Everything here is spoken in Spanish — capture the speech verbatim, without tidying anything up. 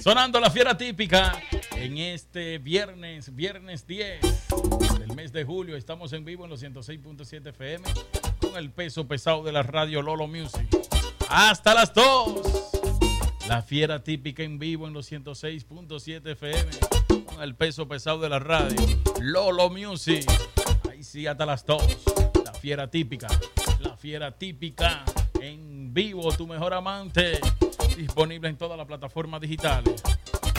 Sonando la fiera típica en este viernes, viernes diez del mes de julio. Estamos en vivo en los ciento seis punto siete F M con el peso pesado de la radio Lolo Music. Hasta las dos. La fiera típica en vivo en los ciento seis punto siete F M con el peso pesado de la radio Lolo Music. Ahí sí, hasta las dos. La fiera típica. La fiera típica en vivo, tu mejor amante. Disponible en todas las plataformas digitales.